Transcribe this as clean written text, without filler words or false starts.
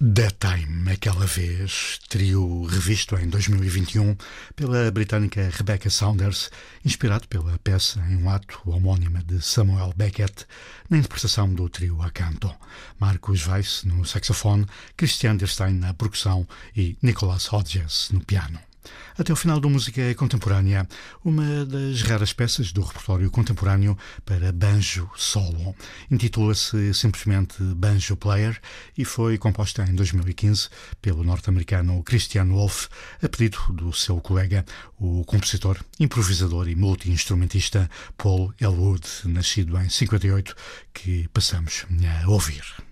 That Time, aquela vez, trio revisto em 2021 pela britânica Rebecca Saunders, inspirado pela peça em um ato homónima de Samuel Beckett, na interpretação do trio a canto. Marcus Weiss no saxofone, Christian Derstein na percussão e Nicholas Hodges no piano. Até o final da música contemporânea, uma das raras peças do repertório contemporâneo para banjo solo. Intitula-se simplesmente Banjo Player e foi composta em 2015 pelo norte-americano Christian Wolff, a pedido do seu colega, o compositor, improvisador e multi-instrumentista Paul Elwood, nascido em 58, que passamos a ouvir.